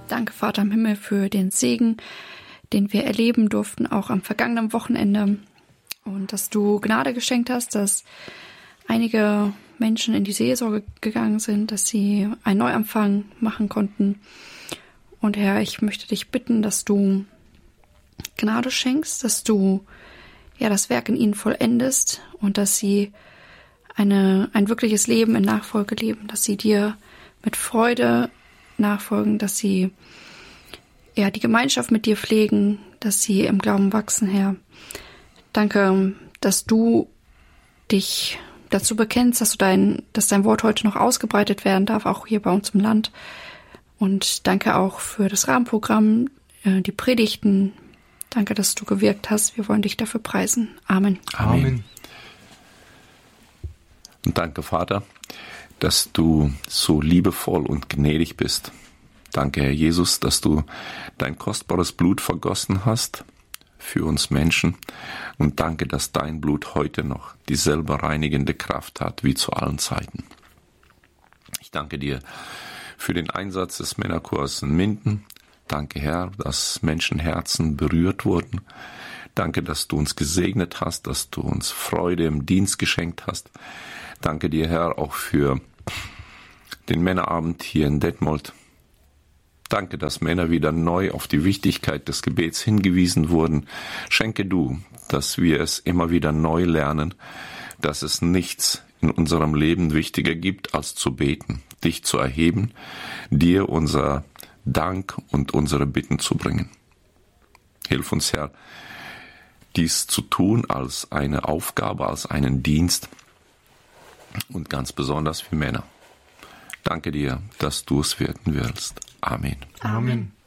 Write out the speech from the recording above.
Danke, Vater im Himmel, für den Segen, den wir erleben durften, auch am vergangenen Wochenende. Und dass du Gnade geschenkt hast, dass einige Menschen in die Seelsorge gegangen sind, dass sie einen Neuanfang machen konnten. Und Herr, ich möchte dich bitten, dass du Gnade schenkst, dass du das Werk in ihnen vollendest und dass sie ein wirkliches Leben in Nachfolge leben, dass sie dir mit Freude nachfolgen, dass sie die Gemeinschaft mit dir pflegen, dass sie im Glauben wachsen, Herr. Danke, dass du dich dazu bekennst, dass dein Wort heute noch ausgebreitet werden darf, auch hier bei uns im Land. Und danke auch für das Rahmenprogramm, die Predigten. Danke, dass du gewirkt hast. Wir wollen dich dafür preisen. Amen. Amen. Und danke, Vater, dass du so liebevoll und gnädig bist. Danke, Herr Jesus, dass du dein kostbares Blut vergossen hast für uns Menschen. Und danke, dass dein Blut heute noch dieselbe reinigende Kraft hat wie zu allen Zeiten. Ich danke dir für den Einsatz des Männerchors in Minden. Danke, Herr, dass Menschenherzen berührt wurden. Danke, dass du uns gesegnet hast, dass du uns Freude im Dienst geschenkt hast. Danke dir, Herr, auch für den Männerabend hier in Detmold. Danke, dass Männer wieder neu auf die Wichtigkeit des Gebets hingewiesen wurden. Schenke du, dass wir es immer wieder neu lernen, dass es nichts in unserem Leben wichtiger gibt, als zu beten, dich zu erheben, dir unser Dank und unsere Bitten zu bringen. Hilf uns, Herr, dies zu tun als eine Aufgabe, als einen Dienst und ganz besonders für Männer. Danke dir, dass du es werden willst. Amen. Amen.